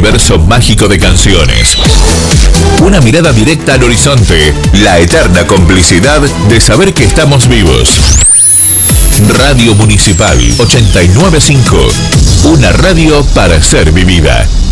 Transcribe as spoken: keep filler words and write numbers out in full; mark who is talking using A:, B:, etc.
A: universo mágico de canciones. Una mirada directa al horizonte, la eterna complicidad de saber que estamos vivos. Radio Municipal ochenta y nueve punto cinco, una radio para ser vivida.